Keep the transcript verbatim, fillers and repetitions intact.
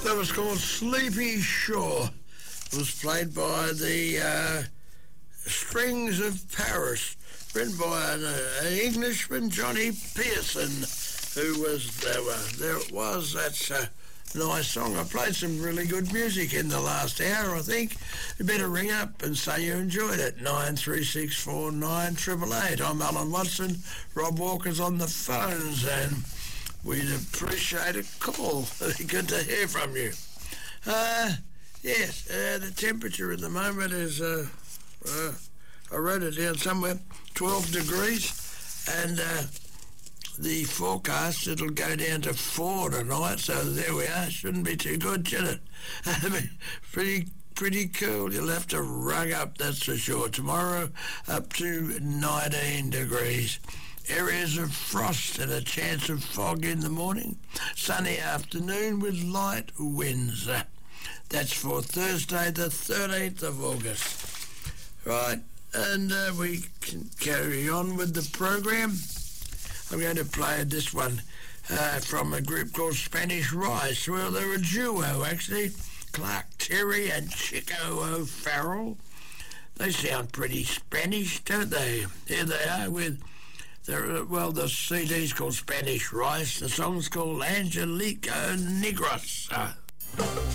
That was called Sleepy Shore. It was played by the uh, Strings of Paris, written by an, uh, an Englishman, Johnny Pearson, who was there. Uh, there it was. That's a nice song. I played some really good music in the last hour, I think. You better ring up and say you enjoyed it. nine three six four nine eight eight eight. I'm Alan Watson. Rob Walker's on the phones, and we'd appreciate a call. Good to hear from you. Uh, yes, uh, the temperature at the moment is, uh, uh, I wrote it down somewhere, twelve degrees, and uh, the forecast, it'll go down to four tonight, so there we are. Shouldn't be too good, should it? I mean, pretty pretty cool. You'll have to rug up, that's for sure. Tomorrow, up to nineteen degrees. Areas of frost and a chance of fog in the morning. Sunny afternoon with light winds. That's for Thursday, the thirteenth of August. Right, and uh, we can carry on with the program. I'm going to play this one uh, from a group called Spanish Rice. Well, they're a duo, actually. Clark Terry and Chico O'Farrell. They sound pretty Spanish, don't they? Here they are with, their, well, the C D's called Spanish Rice. The song's called Angelico Negros. Uh,